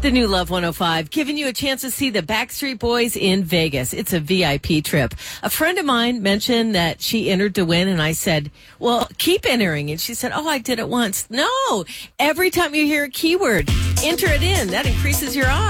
The new Love 105, giving you a chance to see the Backstreet Boys in Vegas. It's a VIP trip. A friend of mine mentioned that she entered to win, and I said, well, keep entering. And she said, oh, I did it once. No, every time you hear a keyword, enter it in. That increases your odds.